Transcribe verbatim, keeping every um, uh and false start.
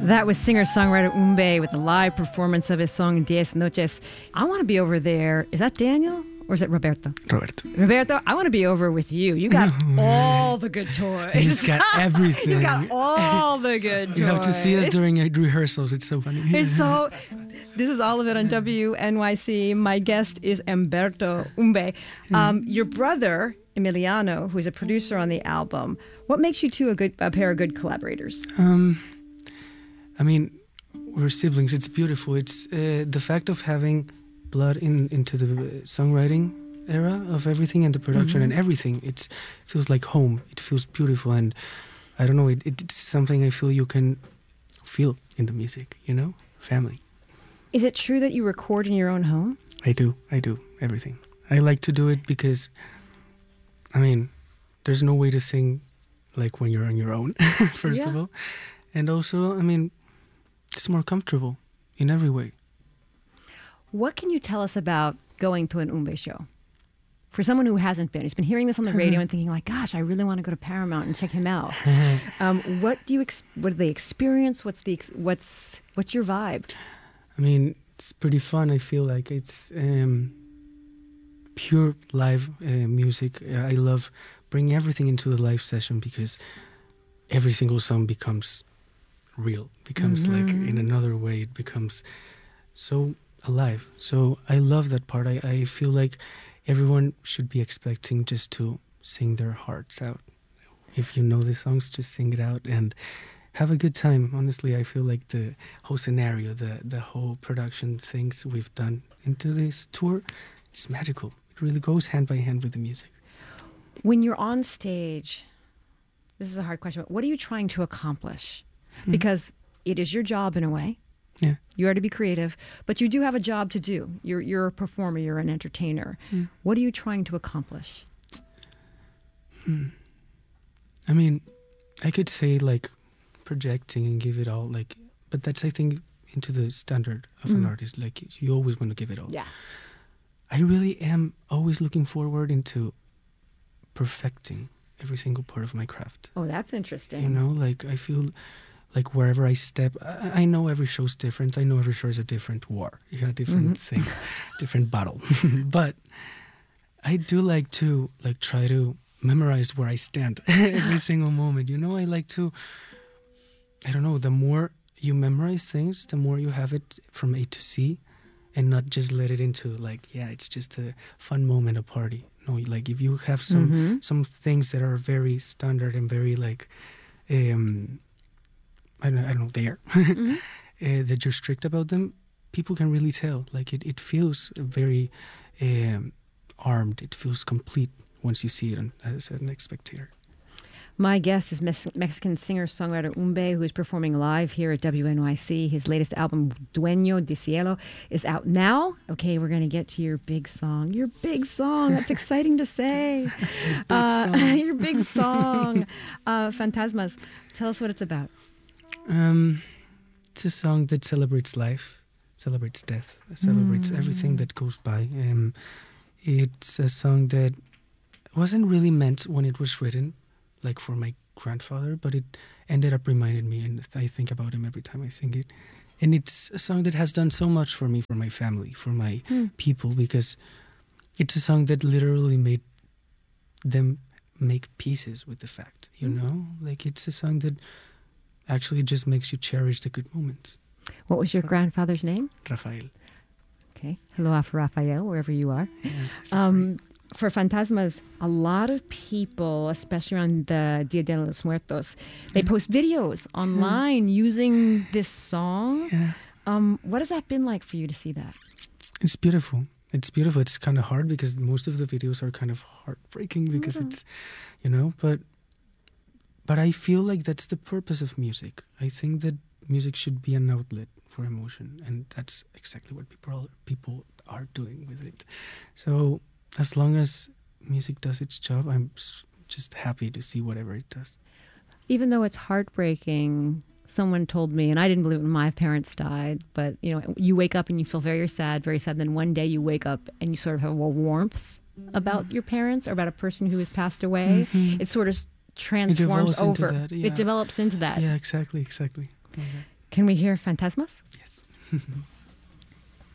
That was singer-songwriter Umbe with a live performance of his song Diez Noches. I want to be over there. Is that Daniel or is it Roberto? Roberto. Roberto, I want to be over with you. You got all the good toys. He's got everything. He's got all the good toys. You have to see us during rehearsals. It's so funny. It's so, this is all of it on W N Y C. My guest is Humberto Umbe. Um, your brother, Emiliano, who is a producer on the album. What makes you two a good a pair of good collaborators? Um, I mean, we're siblings. It's beautiful. It's uh, the fact of having blood in into the songwriting era of everything and the production mm-hmm. and everything. It feels like home. It feels beautiful, and I don't know. It, it, it's something I feel you can feel in the music. You know, family. Is it true that you record in your own home? I do. I do everything. I like to do it because, I mean, there's no way to sing like when you're on your own. First yeah. of all, and also, I mean, it's more comfortable in every way. What can you tell us about going to an Umbe show? For someone who hasn't been, who's been hearing this on the radio and thinking like, gosh, I really want to go to Paramount and check him out. um, what do you, ex- what do they experience? What's the, ex- what's, what's your vibe? I mean, it's pretty fun. I feel like it's um, pure live uh, music. I love bringing everything into the live session because every single song becomes real, becomes mm-hmm. like in another way, it becomes so alive. So I love that part. I, I feel like everyone should be expecting just to sing their hearts out. If you know the songs, just sing it out and have a good time. Honestly, I feel like the whole scenario, the, the whole production things we've done into this tour is magical. It really goes hand by hand with the music. When you're on stage, this is a hard question, but what are you trying to accomplish? Hmm. Because it is your job in a way. Yeah. You are to be creative, but you do have a job to do. You're you're a performer, you're an entertainer. Mm. What are you trying to accomplish? Hmm. I mean, I could say like projecting and give it all, like, but that's, I think, into the standard of mm. an artist. Like, you always want to give it all. Yeah. I really am always looking forward into perfecting every single part of my craft. Oh, that's interesting. You know, like, I feel like wherever I step, I, I know every show's different. I know every show is a different war, a different mm-hmm. thing, different battle. But I do like to like try to memorize where I stand every single moment. You know, I like to, I don't know, the more you memorize things, the more you have it from A to C and not just let it into like, yeah, it's just a fun moment, a party. No, like if you have some, mm-hmm. some things that are very standard and very like, um, I don't, I don't know, there, mm-hmm. uh, that you're strict about them, people can really tell. Like it, it feels very um, armed. It feels complete once you see it on, as an spectator. My guest is Mex- Mexican singer-songwriter Umbe, who is performing live here at W N Y C. His latest album, Dueño de Cielo, is out now. Okay, we're going to get to your big song. Your big song. That's exciting to say. big uh, song. Your big song. uh, Fantasmas. Tell us what it's about. Um, it's a song that celebrates life, celebrates death, celebrates mm. everything that goes by. Um, it's a song that wasn't really meant when it was written, like for my grandfather, but it ended up reminding me, and I think about him every time I sing it. And it's a song that has done so much for me, for my family, for my mm. people, because it's a song that literally made them make peace with the fact, you mm. know? Like, it's a song that actually just makes you cherish the good moments. What was your so, grandfather's name? Rafael. Okay. Hello, Rafael, wherever you are. Yeah, um, for Fantasmas, a lot of people, especially around the Dia de los Muertos, they yeah. post videos online yeah. using this song. Yeah. Um, what has that been like for you to see that? It's beautiful. It's beautiful. It's kind of hard because most of the videos are kind of heartbreaking because mm-hmm. it's, you know, but but I feel like that's the purpose of music. I think that music should be an outlet for emotion, and that's exactly what people are, people are doing with it. So as long as music does its job, I'm just happy to see whatever it does. Even though it's heartbreaking, someone told me, and I didn't believe it when my parents died, but you know, you wake up and you feel very sad, very sad. Then one day you wake up and you sort of have a warmth about your parents or about a person who has passed away. Mm-hmm. It sort of transforms it over. That, yeah. It develops into that. Yeah, exactly, exactly. Okay. Can we hear Fantasmas? Yes.